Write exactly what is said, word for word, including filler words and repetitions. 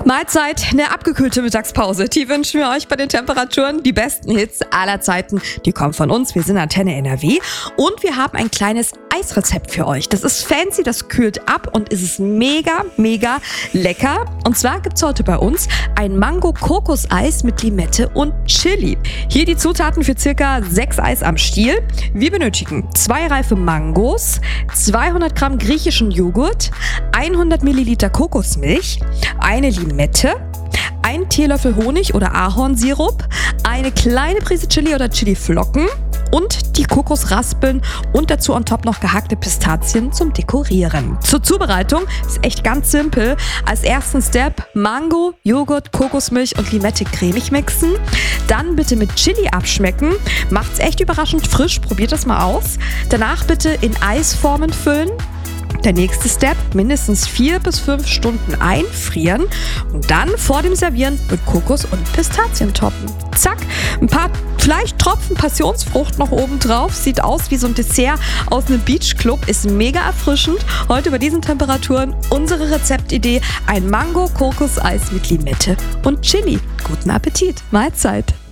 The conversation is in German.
Mahlzeit, eine abgekühlte Mittagspause. Die wünschen wir euch bei den Temperaturen. Die besten Hits aller Zeiten, die kommen von uns. Wir sind Antenne N R W und wir haben ein kleines Eisrezept für euch. Das ist fancy, das kühlt ab und es ist mega, mega lecker. Und zwar gibt's heute bei uns ein Mango-Kokos-Eis mit Limette und Chili. Hier die Zutaten für circa sechs Eis am Stiel. Wir benötigen zwei reife Mangos, zweihundert Gramm griechischen Joghurt, hundert Milliliter Kokosmilch, eine Limette, ein Teelöffel Honig oder Ahornsirup, eine kleine Prise Chili oder Chiliflocken und die Kokosraspeln und dazu on top noch gehackte Pistazien zum Dekorieren. Zur Zubereitung ist echt ganz simpel. Als ersten Step Mango, Joghurt, Kokosmilch und Limette cremig mixen. Dann bitte mit Chili abschmecken. Macht's echt überraschend frisch, probiert das mal aus. Danach bitte in Eisformen füllen. Der nächste Step, mindestens vier bis fünf Stunden einfrieren und dann vor dem Servieren mit Kokos und Pistazien toppen. Zack, ein paar vielleicht Tropfen Passionsfrucht noch oben drauf. Sieht aus wie so ein Dessert aus einem Beachclub, ist mega erfrischend. Heute bei diesen Temperaturen unsere Rezeptidee, ein Mango-Kokos-Eis mit Limette und Chili. Guten Appetit, Mahlzeit!